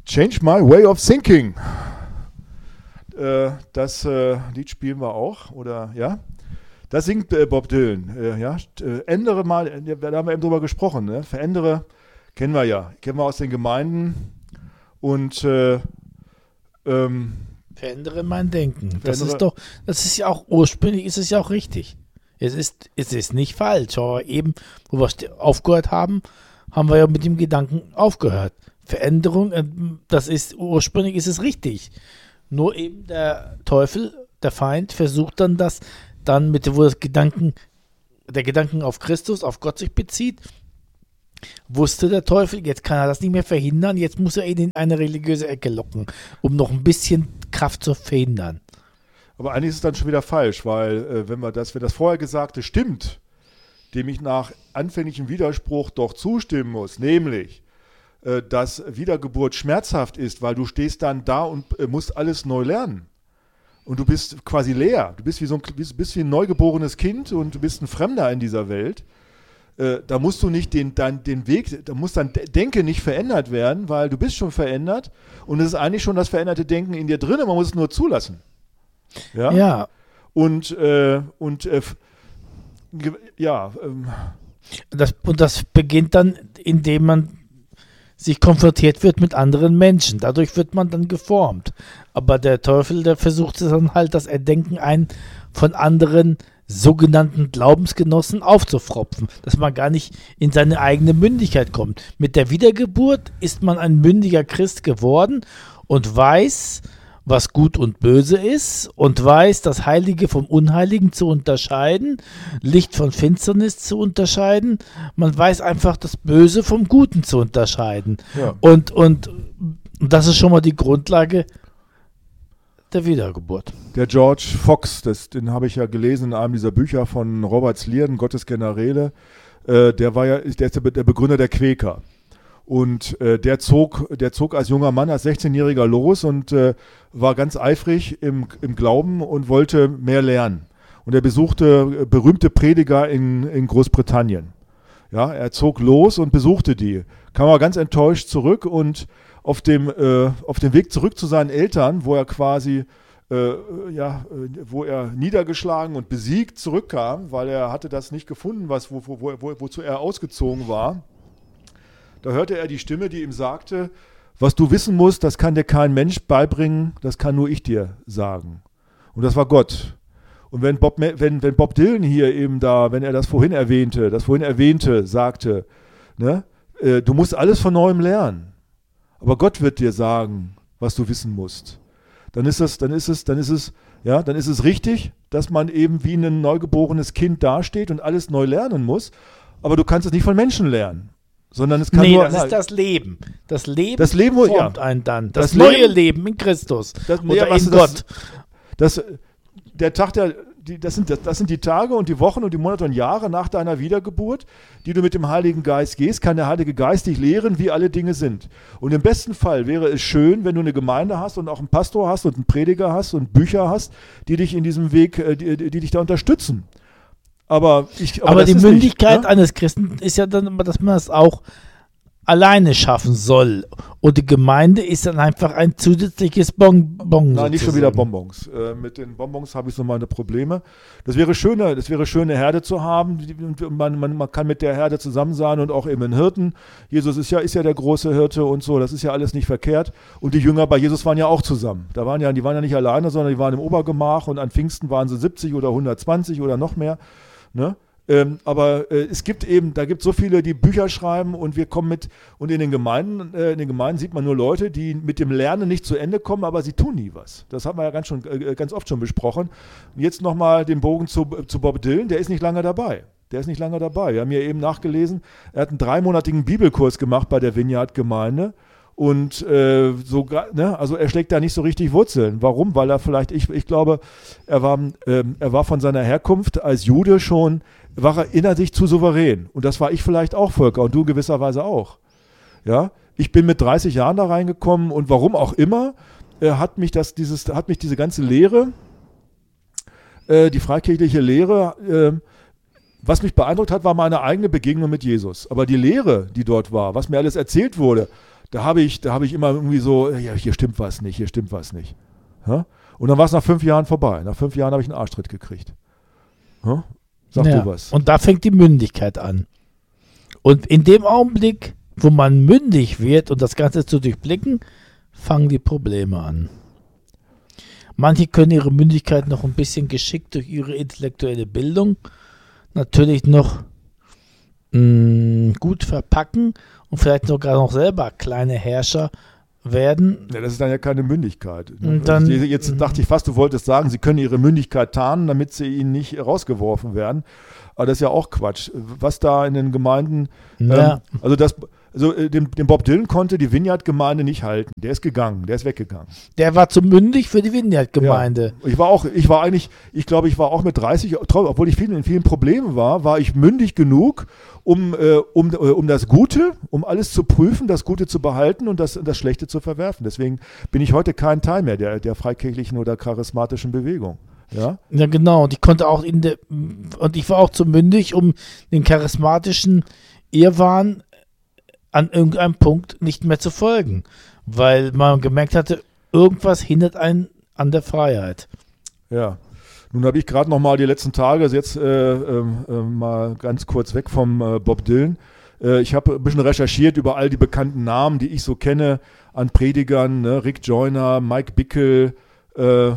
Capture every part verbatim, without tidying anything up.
Change My Way of Thinking. Äh, das äh, Lied spielen wir auch, oder ja? Das singt äh, Bob Dylan. Äh, ja? Äh, ändere mal, äh, da haben wir eben drüber gesprochen, ne? Verändere, kennen wir ja, kennen wir aus den Gemeinden. Und äh, ähm, verändere mein Denken. Verändere, das ist doch, das ist ja auch ursprünglich, ist es ja auch richtig. Es ist, es ist nicht falsch, aber eben, wo wir aufgehört haben, haben wir ja mit dem Gedanken aufgehört. Veränderung, das ist, ursprünglich ist es richtig. Nur eben der Teufel, der Feind, versucht dann das, dann mit, wo das Gedanken, der Gedanken auf Christus, auf Gott sich bezieht, wusste der Teufel, jetzt kann er das nicht mehr verhindern, jetzt muss er ihn in eine religiöse Ecke locken, um noch ein bisschen Kraft zu verhindern. Aber eigentlich ist es dann schon wieder falsch, weil äh, wenn wir das, wenn das vorher Gesagte stimmt, dem ich nach anfänglichem Widerspruch doch zustimmen muss, nämlich, äh, dass Wiedergeburt schmerzhaft ist, weil du stehst dann da und äh, musst alles neu lernen. Und du bist quasi leer. Du bist wie, so ein, bist, bist wie ein neugeborenes Kind und du bist ein Fremder in dieser Welt. Äh, da musst du nicht den, dein, den Weg, da muss dein Denken nicht verändert werden, weil du bist schon verändert und es ist eigentlich schon das veränderte Denken in dir drin, man muss es nur zulassen. Ja. ja. Und, äh, und äh, ja. Ähm. Das, und das beginnt dann, indem man sich konfrontiert wird mit anderen Menschen. Dadurch wird man dann geformt. Aber der Teufel, der versucht es dann halt, das Erdenken ein von anderen sogenannten Glaubensgenossen aufzufropfen, dass man gar nicht in seine eigene Mündigkeit kommt. Mit der Wiedergeburt ist man ein mündiger Christ geworden und weiß, was gut und böse ist und weiß, das Heilige vom Unheiligen zu unterscheiden, Licht von Finsternis zu unterscheiden. Man weiß einfach, das Böse vom Guten zu unterscheiden. Ja. Und, und das ist schon mal die Grundlage der Wiedergeburt. Der George Fox, das, den habe ich ja gelesen in einem dieser Bücher von Robert Slierden, Gottes Generäle, äh, der war ja, der ist der, der Begründer der Quäker. Und äh, der zog, der zog als junger Mann, als sechzehnjähriger los und äh, war ganz eifrig im, im Glauben und wollte mehr lernen. Und er besuchte berühmte Prediger in, in Großbritannien. Ja, er zog los und besuchte die, kam aber ganz enttäuscht zurück und auf dem, äh, auf dem Weg zurück zu seinen Eltern, wo er quasi, äh, ja, wo er niedergeschlagen und besiegt zurückkam, weil er hatte das nicht gefunden, was, wo, wo, wo, wozu er ausgezogen war. Da hörte er die Stimme, die ihm sagte, was du wissen musst, das kann dir kein Mensch beibringen, das kann nur ich dir sagen. Und das war Gott. Und wenn Bob, wenn, wenn Bob Dylan hier eben da, wenn er das vorhin erwähnte, das vorhin erwähnte, sagte, ne, äh, du musst alles von Neuem lernen. Aber Gott wird dir sagen, was du wissen musst. Dann ist es, dann ist es, dann ist es, ja, dann ist es richtig, dass man eben wie ein neugeborenes Kind dasteht und alles neu lernen muss. Aber du kannst es nicht von Menschen lernen. Sondern es kann nee, nur, das ist das Leben. Das Leben, das Leben formt ja. einen dann. Das, das neue Leben, Leben in Christus das, oder ja, in das, Gott. Das, das, der Tag der, die, das, sind, das, das sind die Tage und die Wochen und die Monate und Jahre nach deiner Wiedergeburt, die du mit dem Heiligen Geist gehst, kann der Heilige Geist dich lehren, wie alle Dinge sind. Und im besten Fall wäre es schön, wenn du eine Gemeinde hast und auch einen Pastor hast und einen Prediger hast und Bücher hast, die dich in diesem Weg, die, die dich da unterstützen. Aber, ich, aber, aber die Mündigkeit nicht, ne? eines Christen ist ja dann, dass man es auch alleine schaffen soll. Und die Gemeinde ist dann einfach ein zusätzliches Bonbon. Nein, nicht schon wieder Bonbons. Äh, mit den Bonbons habe ich so meine Probleme. Das wäre schöner, das wäre schön, eine Herde zu haben. Man, man, man kann mit der Herde zusammen sein und auch eben einen Hirten. Jesus ist ja, ist ja der große Hirte und so. Das ist ja alles nicht verkehrt. Und die Jünger bei Jesus waren ja auch zusammen. Da waren ja, die waren ja nicht alleine, sondern die waren im Obergemach und an Pfingsten waren sie siebzig oder hundertzwanzig oder noch mehr. Ne? Ähm, aber äh, es gibt eben, da gibt es so viele, die Bücher schreiben und wir kommen mit, und in den Gemeinden, äh, in den Gemeinden sieht man nur Leute, die mit dem Lernen nicht zu Ende kommen, aber sie tun nie was. Das haben wir ja ganz, schon, äh, ganz oft schon besprochen. Und jetzt nochmal den Bogen zu, zu Bob Dylan, der ist nicht lange dabei. Der ist nicht lange dabei. Wir haben hier eben nachgelesen, er hat einen dreimonatigen Bibelkurs gemacht bei der Vineyard-Gemeinde. Und äh, so, ne, also er schlägt da nicht so richtig Wurzeln. Warum? Weil er vielleicht, ich, ich glaube, er war, ähm, er war von seiner Herkunft als Jude schon, war er innerlich zu souverän. Und das war ich vielleicht auch, Volker, und du gewisserweise auch. Ja, ich bin mit dreißig Jahren da reingekommen und warum auch immer, äh, hat mich das, dieses, hat mich diese ganze Lehre, äh, die freikirchliche Lehre, äh, was mich beeindruckt hat, war meine eigene Begegnung mit Jesus. Aber die Lehre, die dort war, was mir alles erzählt wurde, da habe ich, da habe ich immer irgendwie so, ja, hier stimmt was nicht, hier stimmt was nicht. Ja? Und dann war es nach fünf Jahren vorbei. Nach fünf Jahren habe ich einen Arschtritt gekriegt. Ja? Sag ja. du was. Und da fängt die Mündigkeit an. Und in dem Augenblick, wo man mündig wird und das Ganze zu durchblicken, fangen die Probleme an. Manche können ihre Mündigkeit noch ein bisschen geschickt durch ihre intellektuelle Bildung natürlich noch mh, gut verpacken und vielleicht sogar noch selber kleine Herrscher werden. Ja, das ist dann ja keine Mündigkeit. Und dann, Jetzt dachte ich fast, du wolltest sagen, sie können ihre Mündigkeit tarnen, damit sie ihnen nicht rausgeworfen werden. Aber das ist ja auch Quatsch. Was da in den Gemeinden, ja. ähm, also das, also den, den Bob Dylan konnte die Vineyard-Gemeinde nicht halten. Der ist gegangen, der ist weggegangen. Der war zu mündig für die Vineyard-Gemeinde. Ja. Ich war auch, ich war eigentlich, ich glaube, ich war auch mit dreißig, obwohl ich viel, in vielen Problemen war, war ich mündig genug, um, äh, um, äh, um das Gute, um alles zu prüfen, das Gute zu behalten und das, das Schlechte zu verwerfen. Deswegen bin ich heute kein Teil mehr der, der freikirchlichen oder charismatischen Bewegung. Ja? Ja, genau. Und ich konnte auch in der, und ich war auch zu mündig, um den charismatischen Irrwahn an irgendeinem Punkt nicht mehr zu folgen, weil man gemerkt hatte, irgendwas hindert einen an der Freiheit. Ja. Nun habe ich gerade noch mal die letzten Tage, also jetzt äh, äh, mal ganz kurz weg vom äh, Bob Dylan. Äh, ich habe ein bisschen recherchiert über all die bekannten Namen, die ich so kenne an Predigern, ne? Rick Joyner, Mike Bickle, äh,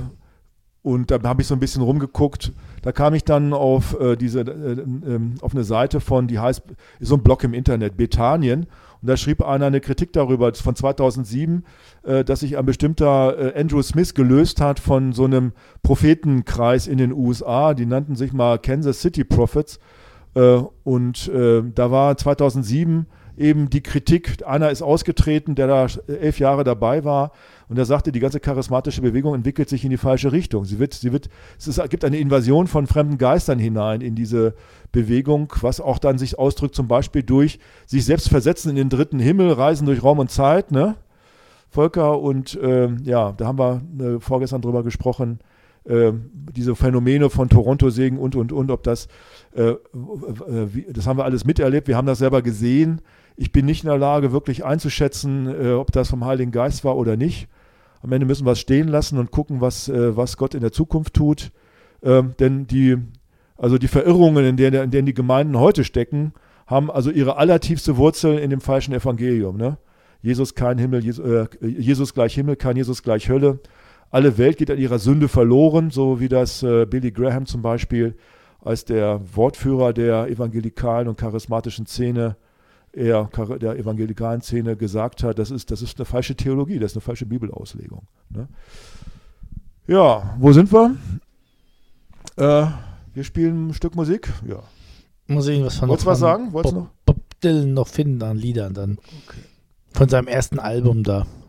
und da habe ich so ein bisschen rumgeguckt. Da kam ich dann auf äh, diese äh, äh, auf eine Seite von, die heißt, ist so ein Blog im Internet, Bethanien. Und da schrieb einer eine Kritik darüber von zweitausendsieben, äh, dass sich ein bestimmter äh, Andrew Smith gelöst hat von so einem Prophetenkreis in den U S A. Die nannten sich mal Kansas City Prophets. Äh, und äh, da war zweitausendsieben eben die Kritik, einer ist ausgetreten, der da elf Jahre dabei war, und er sagte, die ganze charismatische Bewegung entwickelt sich in die falsche Richtung. Sie wird, sie wird, es ist, gibt eine Invasion von fremden Geistern hinein in diese Bewegung, was auch dann sich ausdrückt, zum Beispiel durch sich selbst versetzen in den dritten Himmel, reisen durch Raum und Zeit, ne? Volker, und äh, ja, da haben wir äh, vorgestern drüber gesprochen, äh, diese Phänomene von Toronto-Segen und, und, und, ob das, äh, äh, wie, das haben wir alles miterlebt, wir haben das selber gesehen. Ich bin nicht in der Lage, wirklich einzuschätzen, äh, ob das vom Heiligen Geist war oder nicht. Am Ende müssen wir es stehen lassen und gucken, was, äh, was Gott in der Zukunft tut. Ähm, denn die, also die Verirrungen, in denen, in denen die Gemeinden heute stecken, haben also ihre allertiefste Wurzel in dem falschen Evangelium. Ne? Jesus kein Himmel, Jesus, äh, Jesus gleich Himmel, kein Jesus gleich Hölle. Alle Welt geht an ihrer Sünde verloren, so wie das äh, Billy Graham zum Beispiel als der Wortführer der evangelikalen und charismatischen Szene, er, der evangelikalen Szene gesagt hat, das ist, das ist eine falsche Theologie, das ist eine falsche Bibelauslegung. Ne? Ja, wo sind wir? Äh, wir spielen ein Stück Musik. Ja. Muss ich was von Wolltest du was sagen? Bob, noch? Bob Dylan noch finden an Liedern dann. Okay. Von seinem ersten Album da.